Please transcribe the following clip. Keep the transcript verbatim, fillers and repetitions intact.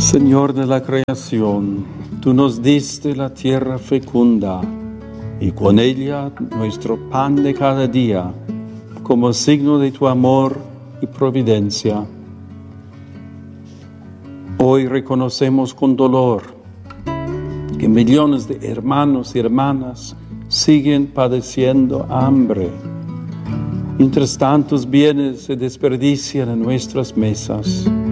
Señor de la creación, tú nos diste la tierra fecunda y con ella nuestro pan de cada día, como signo de tu amor y providencia. Hoy reconocemos con dolor que millones de hermanos y hermanas siguen padeciendo hambre, mientras tantos bienes se desperdician en nuestras mesas.